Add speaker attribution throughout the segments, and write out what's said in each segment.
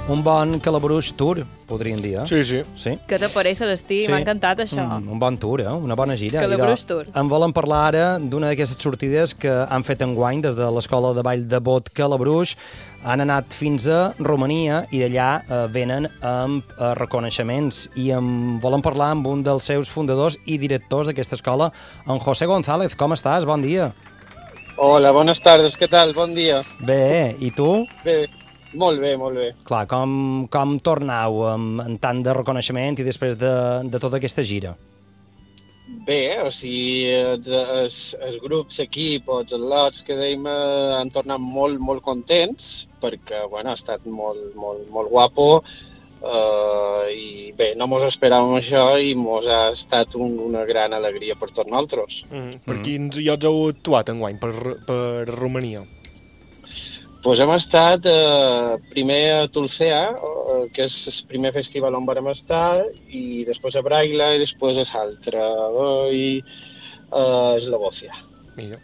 Speaker 1: Un bon Calabruix tour, podríem dir,
Speaker 2: Sí, sí.
Speaker 1: Sí?
Speaker 3: Què t'apareix, Celestí?
Speaker 1: Sí.
Speaker 3: M'ha encantat això.
Speaker 1: Un bon tour, una bona gira.
Speaker 3: Calabruix tour.
Speaker 1: En volen parlar ara d'una d'aquestes sortides que han fet enguany des de l'Escola de Ball de Bot Calabruix. Han anat fins a Romania i d'allà venen amb reconeixements i volen parlar amb un dels seus fundadors i directors d'aquesta escola, en José González. Com estàs? Bon dia.
Speaker 4: Hola, buenas tardes, què tal? Bon dia.
Speaker 1: Bé, i tu?
Speaker 4: Bé, molt bé, molt bé.
Speaker 1: Clar, com tornau en tant de reconeixement i després de tota aquesta gira?
Speaker 4: Bé, o sigui, els grups, equip, els atlots que dèiem han tornat molt, molt contents perquè, bueno, ha estat molt, molt, molt guapo i bé, no mos esperàvem això i mos ha estat una gran alegria per tots nosaltres.
Speaker 2: Per quins llocs heu actuat enguany? Per Romania?
Speaker 4: Pues hem estat primer a Tulcea, que és el primer festival on vam estar, i després a Braila, i després a l'altre, i a Eslovòcia.
Speaker 2: Millor.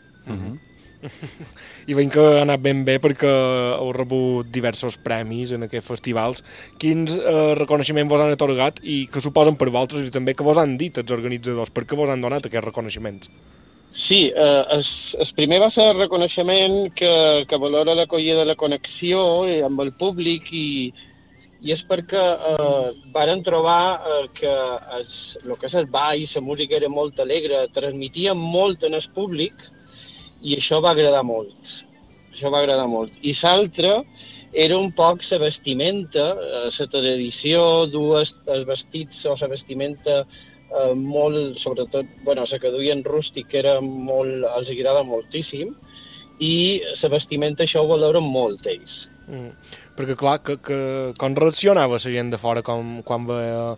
Speaker 2: I veiem que ha anat ben bé perquè heu rebut diversos premis en aquests festivals. Quins reconeixements vos han atorgat i que suposen per vosaltres i també que vos han dit els organitzadors? Per què vos han donat aquests reconeixements?
Speaker 4: Sí, el primer va ser el reconeixement que valora l'acollida de la connexió amb el públic i és perquè varen trobar que el que és el ball, la música era molt alegre, transmetia molt en el públic i això va agradar molt. Això va agradar molt. I l'altre era un poc la vestimenta, la tradició, dur els vestits o la vestimenta molt, sobretot, bueno, la que duien rústic, que era molt, els agrada moltíssim, i la vestimenta això ho valoren molt ells.
Speaker 2: Perquè clar, com reaccionava la gent de fora quan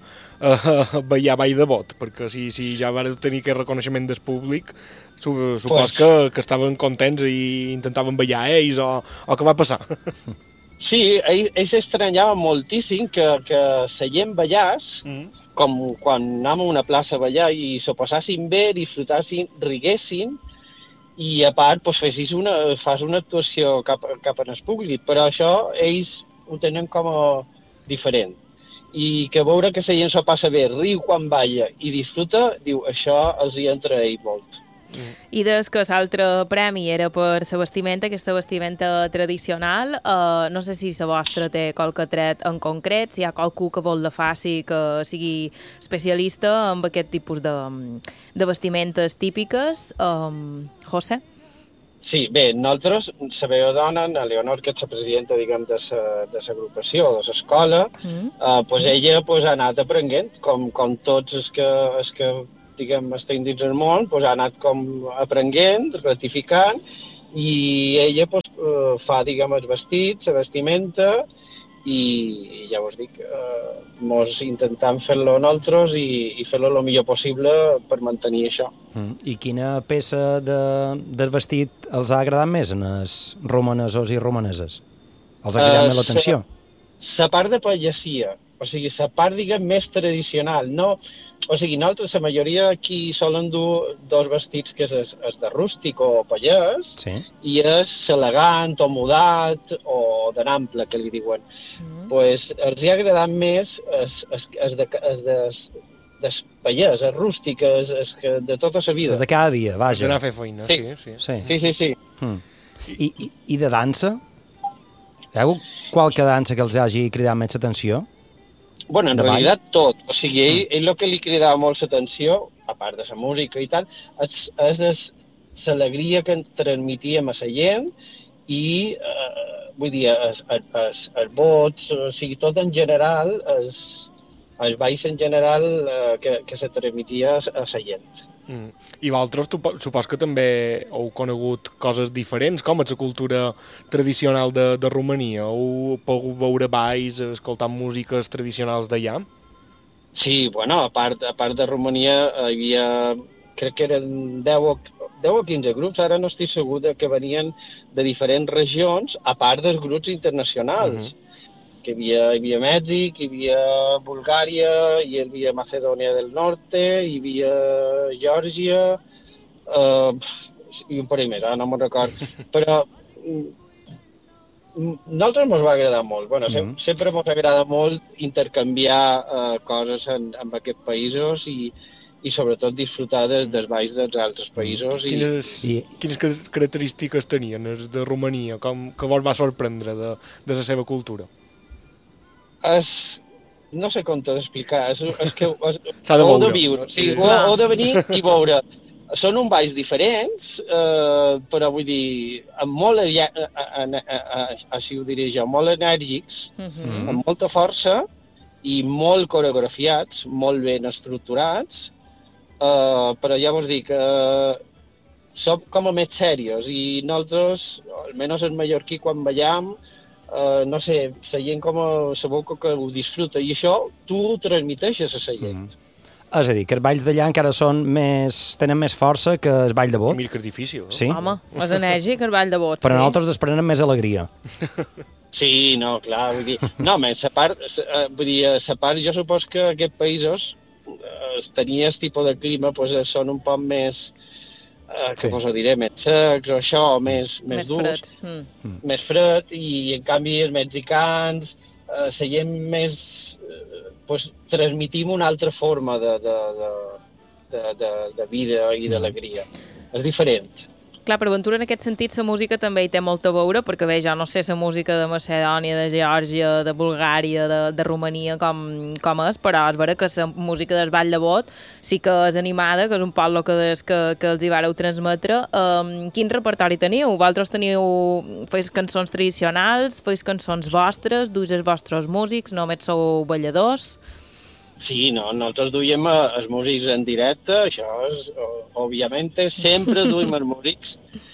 Speaker 2: veia Ball de Bot? Perquè si ja va tenir aquest reconeixement del públic, supos que estaven contents i intentaven ballar ells o què va passar?
Speaker 4: Sí, ells estranyaven moltíssim que la gent ballàs, com quan anàvem a una plaça a ballar i s'ho passassin bé, disfrutassin, riguessin i a part fas una actuació cap al públic, però això ells ho tenen com a diferent. I que veure que la gent s'ho passa bé, riu quan balla i disfruta, diu, això els hi entra a ell molt.
Speaker 3: I des que l'altre premi era per la vestimenta, aquesta vestimenta tradicional, no sé si la vostra té qualque tret en concret, si hi ha qualcú que vol la faci que sigui especialista en aquest tipus de vestimentes típiques. José?
Speaker 4: Sí, bé, nosaltres, la meva dona, la Leonor, que és la presidenta, diguem, de l'agrupació, de l'escola, ella ha anat aprenent, com tots els que diguem, estem dins el món, ha anat com aprenent, ratificant, i ella fa, diguem, els vestits, la vestimenta, i ja us dic, mos intentam fer-lo nosaltres i fer-lo el millor possible per mantenir això.
Speaker 1: I quina peça del vestit els ha agradat més en els romanesos i romaneses? Els ha cridat més l'atenció?
Speaker 4: La part de pagesia, o sigui, la part, diguem, més tradicional, no... O sigui, nosaltres, la majoria aquí solen dur dos vestits, que és el de rústic o pallès, sí, i és elegant o mudat o de n'ample, que li diuen. Pues els hi ha agradat més el de pallès, el rústic, de tota la vida.
Speaker 1: Els de cada dia, vaja.
Speaker 2: D'anar a fer feina,
Speaker 4: sí.
Speaker 1: I de dansa? Hi ha hagut qualque dansa que els hagi cridat més l'atenció?
Speaker 4: Bueno, en realitat tot. O sigui, ell el que li cridava molt l'atenció, a part de la música i tal, és l'alegria que transmitíem a la gent i, vull dir, els vots, o sigui, tot en general, els balls en general que se transmitia a la gent.
Speaker 2: I vosaltres supos que també heu conegut coses diferents, com és la cultura tradicional de Romania? Heu pogut veure balls, escoltar músiques tradicionals d'allà?
Speaker 4: Sí, bueno, a part de Romania hi havia, crec que eren 10 o 15 grups, ara no estic segur que venien de diferents regions, a part dels grups internacionals. Que hi havia Mèxic, hi havia Bulgària, hi havia Macedònia del Norte, hi havia Geòrgia, i un parell més, no me'n record. Però Nosaltres ens va agradar molt. Bueno, sempre ens agrada molt intercanviar coses amb aquests països i sobretot disfrutar dels balls dels altres països.
Speaker 2: Quines característiques tenien els de Romania? Que vos va sorprendre de la seva cultura?
Speaker 4: No sé com t'ho d'explicar. És que
Speaker 2: s'ha de veure.
Speaker 4: Heu de viure. Sí, heu de venir i veure. Són uns balls diferents, però vull dir, així ho diré jo, molt enèrgics, amb molta força i molt coreografiats, molt ben estructurats, però ja vos dic, som com a més serios i nosaltres, almenys el mallorquí, quan ballam, no sé, la gent com sabeu que ho disfruta i això tu ho transmiteixes a la gent.
Speaker 1: És a dir, que els balls d'allà encara tenen més força que el ball de bot.
Speaker 2: Mira que és difícil, no?
Speaker 1: Sí.
Speaker 3: Home, és enèrgic el ball de bot.
Speaker 1: Però nosaltres desprenen més alegria.
Speaker 4: Sí, no, clar, vull dir... No, més, a part, jo supos que aquests països tenia aquest tipus de clima, doncs són un poc més, com us ho diré, més secs o això, més durs. Més fred, i en canvi els mexicans, la gent més... transmitim una altra forma de vida i d'alegria. És diferent.
Speaker 3: Clar, per Ventura, en aquest sentit, la música també hi té molt a veure, perquè bé, jo no sé la música de Macedònia, de Geòrgia, de Bulgària, de Romania, com és, però és vera que la música del ball de bot sí que és animada, que és un poc el que els hi vareu transmetre. Quin repertori teniu? Vosaltres feis cançons tradicionals, feis cançons vostres, duis els vostres músics, només sou balladors?
Speaker 4: Sí, no, nosaltres duiem els músics en directe, això és, òbviament, sempre duim els músics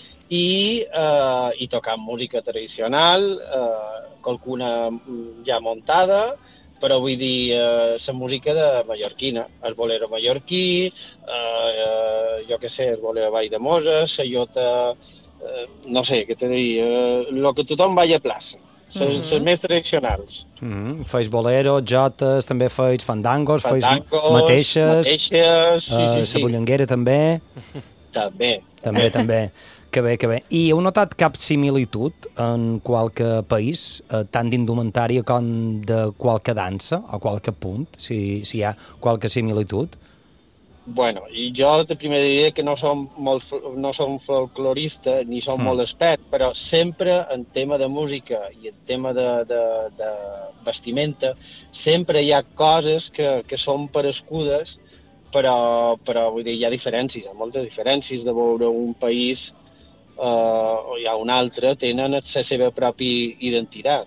Speaker 4: i tocam música tradicional, qualcuna ja muntada, però vull dir, la música de mallorquina, el bolero mallorquí, jo què sé, el bolero Vall de Moses, la iota, no sé, què t'he de dir, el que tothom balla a plaça. Les més tradicionals.
Speaker 1: Feis bolero, jotes, també feis fandangos, feis mateixes, la bullanguera també. També. Que bé. I heu notat cap similitud en qualque país, tant d'indumentària com de qualque dansa, o qualque punt, si hi ha qualque similitud?
Speaker 4: Bueno, i jo de primer diria que no som folcloristes ni som molt experts, però sempre en tema de música i en tema de vestimenta sempre hi ha coses que són parescudes, però vull dir, hi ha diferències, hi ha moltes diferències de veure un país o hi ha un altre, tenen la seva pròpia identitat.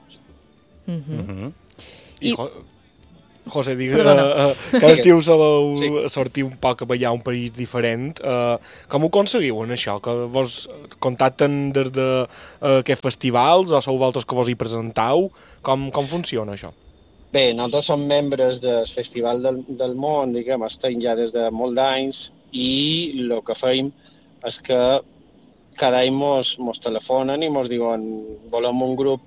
Speaker 2: José, cada estiu soleu sortir un poc a ballar a un país diferent. Com ho aconseguiu, en això? Que vos contacten des d'aquests festivals o sou vosaltres que vos hi presentau? Com funciona això?
Speaker 4: Bé, nosaltres som membres del Festival del Món, diguem, estem ja des de molt d'anys i el que fem és que cada any mos telefonen i mos diuen volem un grup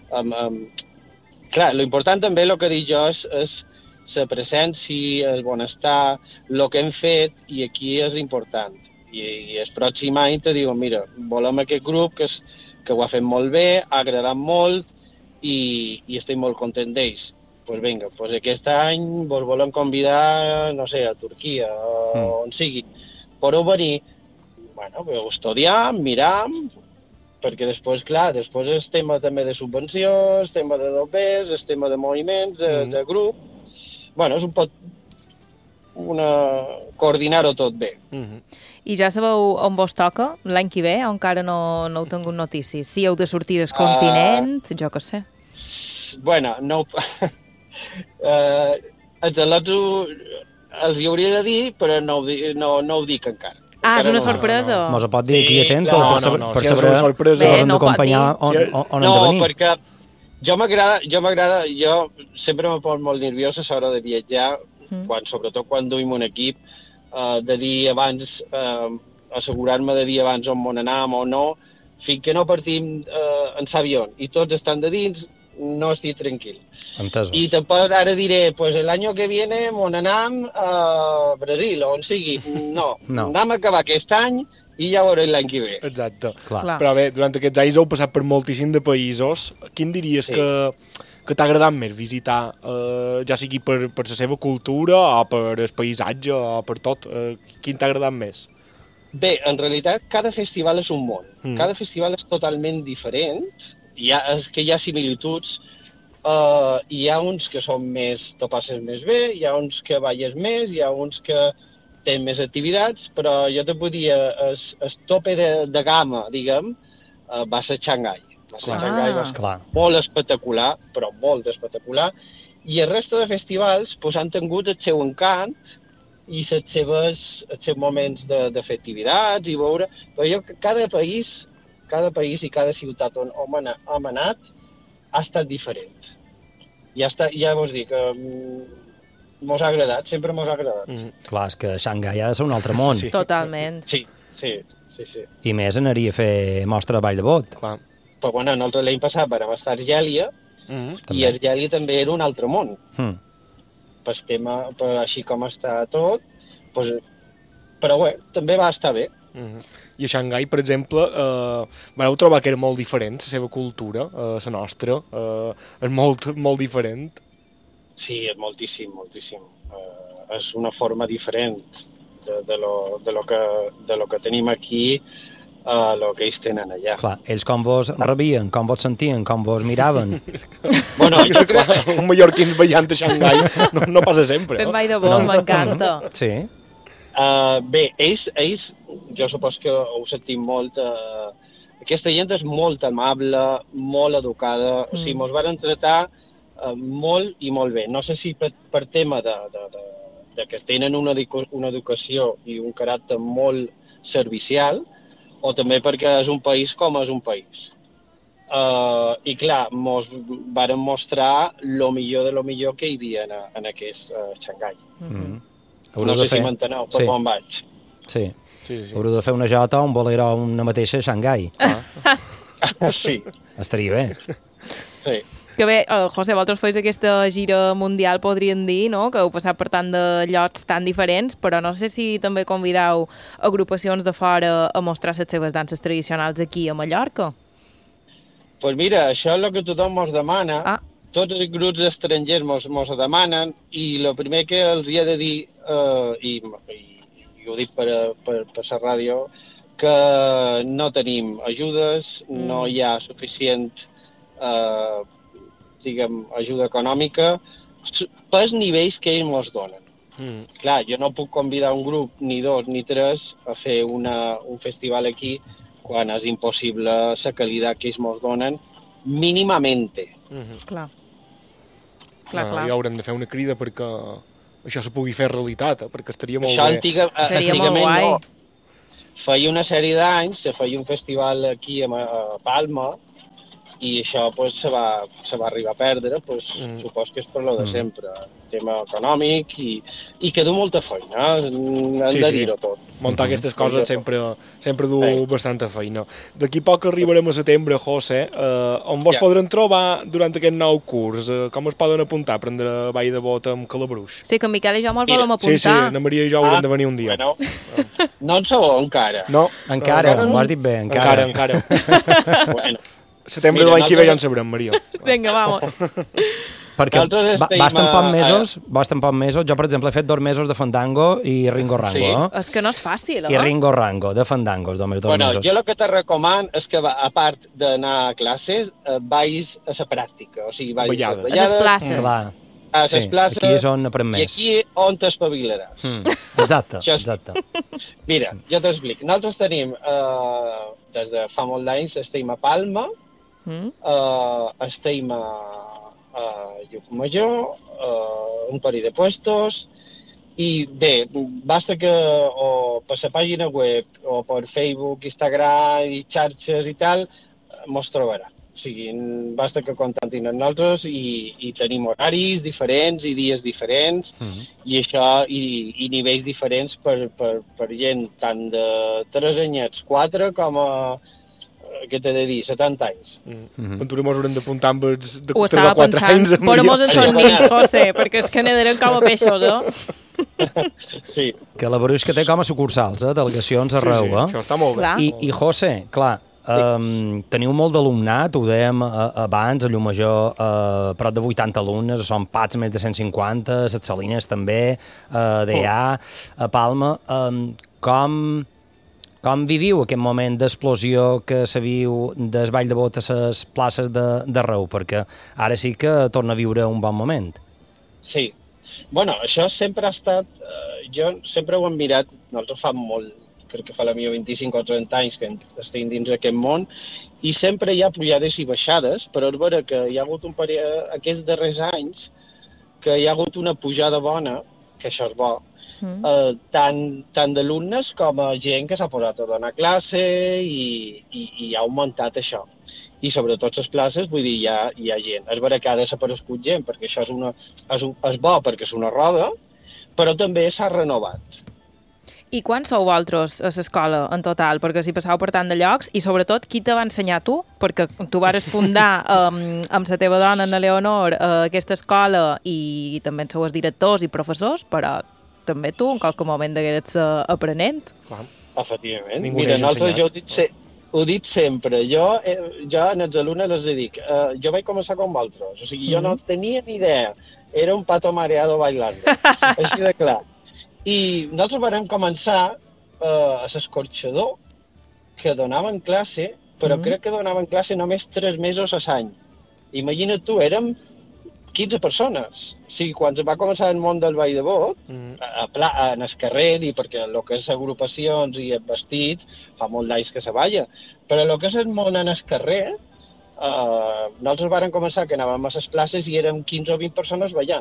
Speaker 4: Clar, l'important també, el que dic jo, és la presència, el benestar, el que hem fet, i aquí és important. I el pròxim any te diuen, mira, volem aquest grup que ho ha fet molt bé, ha agradat molt i estem molt contents d'ells. Doncs vinga, aquest any vos volem convidar, no sé, a Turquia o on sigui. Podeu venir, bueno, estudiam, miram, perquè després, clar, després és tema també de subvencions, tema de dobbers, és tema de moviments, de grup. Bueno, és un pot coordinar-ho tot bé.
Speaker 3: I ja sabeu on vos toca l'any que ve, o encara no heu tingut notícies? Si heu de sortir del continent, jo què sé.
Speaker 4: Bueno, no... els hi hauria de dir, però no ho dic encara.
Speaker 3: És una sorpresa.
Speaker 1: Mos ho pot dir aquí atent per saber
Speaker 2: sorpresa.
Speaker 1: si hem d'acompanyar on hem de venir.
Speaker 4: No, perquè jo sempre me poso molt nerviós a l'hora de viatjar, sobretot quan duim un equip, de dir abans, assegurar-me de dir abans on anàvem o no, fins que no partim en l'avió i tots estan de dins, no estic tranquil.
Speaker 1: Entesos.
Speaker 4: I tampoc ara diré, pues el año que viene on anam a Brasil o on sigui. No, anem a acabar aquest any i ja veurem l'any que ve.
Speaker 2: Exacte.
Speaker 1: Clar.
Speaker 2: Però bé, durant aquests anys heu passat per moltíssim de països. Quin diries que t'ha agradat més visitar, ja sigui per la seva cultura o per el paisatge o per tot? Quin t'ha agradat més?
Speaker 4: Bé, en realitat, cada festival és un món. Cada festival és totalment diferent. Hi ha similituds. Hi ha uns que són més, te passes més bé, hi ha uns que balles més, hi ha uns que tenen més activitats, però jo te puc dir, el tope de gamma, diguem, va ser Xangai. Xangai va ser molt espectacular, però molt espectacular. I el resta de festivals han tingut el seu encant i els seus moments de fer activitats i veure... Però jo, cada país i cada ciutat on hem anat ha estat diferent. Ja vos dic que mos ha agradat, sempre mos ha agradat.
Speaker 1: Clar, és que Xangai ha de ser un altre món.
Speaker 3: Sí. Totalment.
Speaker 4: Sí.
Speaker 1: I més anaria a fer mostra de ball de bot.
Speaker 2: Clar.
Speaker 4: Però bueno, nosaltres l'any passat vam estar a Argèlia i Argèlia també era un altre món. Per així com està tot, però bé, també va estar bé.
Speaker 2: I a Xangai, per exemple, vau trobar que era molt diferent, la seva cultura, la nostra, és molt, molt diferent.
Speaker 4: Sí, és moltíssim. És una forma diferent de lo que tenim aquí a lo que ells tenen allà.
Speaker 1: Clar, ells com vos rebien, com vos sentien, com vos miraven.
Speaker 4: Bueno, jo crec que...
Speaker 2: Un mallorquí ballant a Xangai no passa sempre.
Speaker 3: Fent ball de bot, m'encanta.
Speaker 1: Sí.
Speaker 4: Bé, ells, jo supos que ho sentim molt, aquesta gent és molt amable, molt educada, o sigui, mos van tratar molt i molt bé. No sé si per tema de que tenen una educació i un caràcter molt servicial, o també perquè és un país com és un país. I clar, mos varen mostrar lo millor de lo millor que hi havia en aquest Xangai. No sé si m'enteneu, per on vaig.
Speaker 1: Sí. Haureu de fer una jota, un bolero o una mateixa a Xangai.
Speaker 4: Sí.
Speaker 1: Estaria bé.
Speaker 4: Sí.
Speaker 3: Que bé, José, vosaltres feis aquesta gira mundial, podríem dir, no?, que heu passat per tant de llocs tan diferents, però no sé si també convideu agrupacions de fora a mostrar les seves danses tradicionals aquí a Mallorca.
Speaker 4: Pues mira, això és el que tothom mos demana. Tots els grups estrangers mos demanen i el primer que els hi he de dir, i ho dic per la ràdio, que no tenim ajudes, no hi ha suficient ajuda econòmica pels nivells que ells mos donen. Clar, jo no puc convidar un grup, ni dos, ni tres, a fer un festival aquí quan és impossible la qualitat que ells mos donen mínimamente.
Speaker 3: Clar.
Speaker 2: I haurem de fer una crida perquè això se pugui fer realitat, perquè estaria molt bé.
Speaker 3: Seria molt guai.
Speaker 4: Feia una sèrie d'anys, se feia un festival aquí a Palma, i això se va arribar a perdre, supos que és per lo de sempre, tema econòmic, i que du molta feina, hem de dir-ho tot.
Speaker 2: Muntar aquestes coses sempre du bastanta feina. D'aquí poc arribarem a setembre, José, on vos podran trobar durant aquest nou curs? Com es poden apuntar a prendre ball de bot amb Calabruix?
Speaker 3: Sí, que en Miquel i jo me'ls volem apuntar.
Speaker 2: Sí, na Maria i jo haurem de venir un dia.
Speaker 4: Bueno, no en sabeu encara.
Speaker 2: No.
Speaker 1: Encara, m'ho has dit bé, encara.
Speaker 4: Bueno.
Speaker 2: Setembre de l'any que ve ja en sabrem, Maria.
Speaker 3: Vinga, vamos.
Speaker 1: Perquè basten poc mesos. Jo, per exemple, he fet 2 mesos de Fandango i Ringo Rango.
Speaker 3: És que no és fàcil,
Speaker 1: I Ringo Rango, de Fandangos, només 2 mesos.
Speaker 4: Jo el que te recomano és que, a part d'anar a classes, vagis a la pràctica. O sigui, vagis a
Speaker 3: les places.
Speaker 1: Clar.
Speaker 4: A les places.
Speaker 1: Aquí és on aprèn més.
Speaker 4: I aquí on t'espavilaràs.
Speaker 1: Exacte.
Speaker 4: Mira, jo t'explico. Nosaltres tenim, des de fa molt d'anys, estem a Palma, estem a Llucmajor, un parell de puestos, i bé, basta que o per la pàgina web o per Facebook, Instagram i xarxes i tal, mos trobarà. O sigui, basta que contactin amb nosaltres i tenim horaris diferents i dies diferents i això, i nivells diferents per gent tant de 3 anyets, 4, com a què t'he de dir, 70 anys.
Speaker 2: Ventura mos haurem d'apuntar amb els de 3
Speaker 3: o
Speaker 2: 4 anys.
Speaker 3: Però mos són nits, José, perquè és que n'ederem com a peixos,
Speaker 4: Sí.
Speaker 1: Calabruix que té com a sucursals, delegacions arreu,
Speaker 2: Això està molt bé.
Speaker 3: Clar.
Speaker 1: I José, clar, teniu molt d'alumnat, ho dèiem abans, a Llumajor, prop de 80 alumnes, a Son Pats més de 150, a Ses Salines també, a DEA, a Palma. Com viviu aquest moment d'explosió que se viu des Vall de Bot a les places d'arreu? Perquè ara sí que torna a viure un bon moment.
Speaker 4: Sí. Bueno, això sempre ha estat... jo sempre ho hem mirat, nosaltres fa molt, crec que fa la millor 25 o 30 anys que estem dins d'aquest món, i sempre hi ha pujades i baixades, però és vera que hi ha hagut un període, aquests darrers anys, que hi ha hagut una pujada bona, que això és bo, tant d'alumnes com a gent que s'ha posat a donar classe i ha augmentat això. I sobretot les places, vull dir, hi ha gent. És vera que ha desaparegut gent, perquè això és bo perquè és una roda, però també s'ha renovat.
Speaker 3: I quants sou vosaltres a l'escola en total? Perquè si passeu per tant de llocs, i sobretot, qui te va ensenyar tu? Perquè tu vares fundar amb la teva dona, Ana Leonor, aquesta escola, i també en sou els directors i professors, però també tu en qualque moment degueres aprenent.
Speaker 2: Clar.
Speaker 4: Efectivament.
Speaker 2: Ningú
Speaker 4: Mira,
Speaker 2: n'és
Speaker 4: nosaltres
Speaker 2: ensenyat.
Speaker 4: ho he dit sempre. Jo als alumnes els dic, jo vaig començar com vosaltres, o sigui, jo no tenia ni idea. Era un pato mareado bailando. Així de clar. I nosaltres vam començar a l'escorxador, que donaven classe, però crec que donaven classe només 3 mesos a l'any. Imagina't tu, érem 15 persones. O sigui, quan va començar el món del Vall de Bot, en el carrer, i perquè el que és agrupacions i vestits, fa molt d'anys que se balla, però el que és el món en el carrer, nosaltres vam començar que anàvem a les places i érem 15 o 20 persones ballant.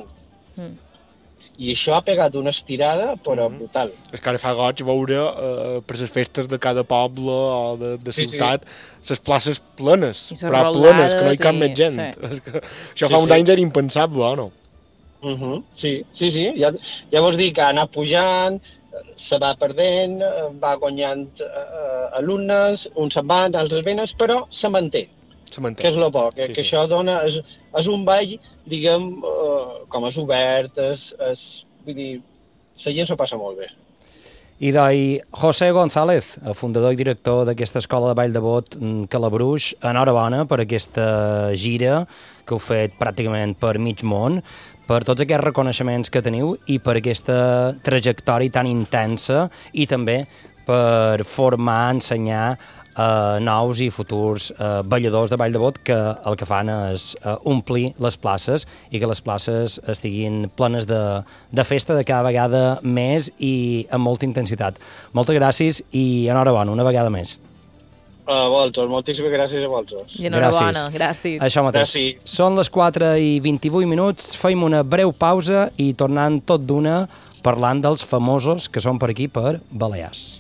Speaker 4: I això ha pegat una estirada, però brutal.
Speaker 2: És que ara fa goig veure per les festes de cada poble o de ciutat, les places plenes, però plenes, que no hi cap més gent. És que això fa uns anys era impensable, o no?
Speaker 4: Sí. Ja vols dir que ha anat pujant, se va perdent, va guanyant alumnes, uns se'n van, altres venen, però se manté. Que és el bo, que això dona... És un ball, diguem, com és obert, vull dir, la gent s'ho passa molt bé.
Speaker 1: I José González, fundador i director d'aquesta escola de Vall de Bot, Calabruix, enhorabona per aquesta gira que heu fet pràcticament per mig món, per tots aquests reconeixements que teniu i per aquesta trajectòria tan intensa i també per formar, ensenyar nous i futurs balladors de Vall de Bot que el que fan és omplir les places i que les places estiguin plenes de festa de cada vegada més i amb molta intensitat. Moltes gràcies i enhorabona una vegada més.
Speaker 4: A vosaltres, moltíssimes gràcies a vosaltres.
Speaker 3: I enhorabona, gràcies.
Speaker 1: Això mateix. Gràcies. Són les 4:28, feim una breu pausa i tornant tot d'una parlant dels famosos que són per aquí per Balears.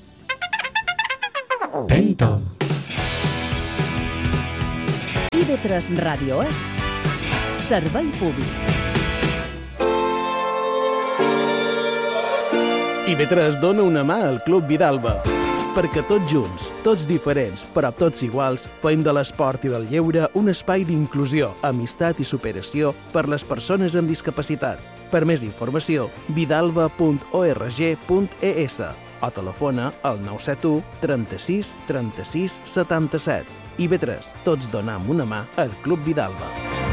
Speaker 5: Penta.
Speaker 6: IB3 Ràdio és servei públic.
Speaker 5: IB3 dona una mà al Club Vidalba, perquè tots junts, tots diferents, però tots iguals, fem de l'esport i del lleure un espai d'inclusió, amistat i superació per les persones amb discapacitat. Per més informació, vidalba.org.es o telefona al 971 36 36 77. IB3, tots donam una mà al Club Vidalba.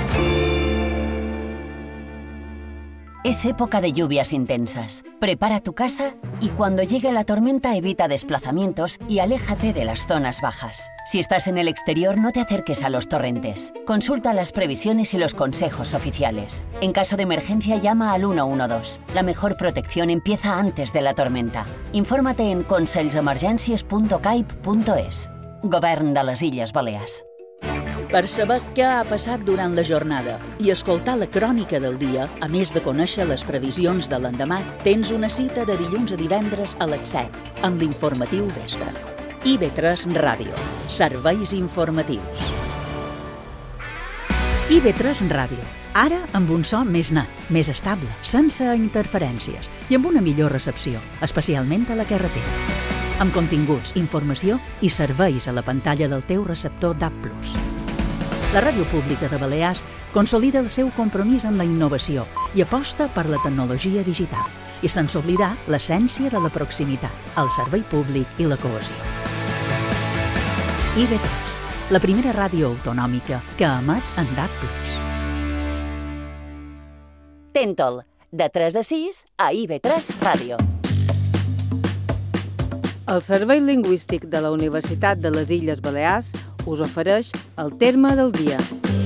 Speaker 7: Es época de lluvias intensas. Prepara tu casa y cuando llegue la tormenta evita desplazamientos y aléjate de las zonas bajas. Si estás en el exterior, no te acerques a los torrentes. Consulta las previsiones y los consejos oficiales. En caso de emergencia, llama al 112. La mejor protección empieza antes de la tormenta. Infórmate en conselsemergències.caip.es. Govern de les Illes Balears.
Speaker 6: Per saber què ha passat durant la jornada i escoltar la crònica del dia, a més de conèixer les previsions de l'endemà, tens una cita de dilluns a divendres a les 7, amb l'informatiu vespre. IB3 Ràdio. Serveis informatius. IB3 Ràdio. Ara amb un so més net, més estable, sense interferències i amb una millor recepció, especialment a la carretera. Amb continguts, informació i serveis a la pantalla del teu receptor DAB+. La Ràdio Pública de Balears consolida el seu compromís amb la innovació i aposta per la tecnologia digital. i sense oblidar l'essència de la proximitat, el servei públic i la cohesió. IB3, la primera ràdio autonòmica que emet en DAB+.
Speaker 7: Tentol, de 3 a 6 a IB3 Ràdio.
Speaker 8: El Servei Lingüístic de la Universitat de les Illes Balears us ofereix el terme del dia.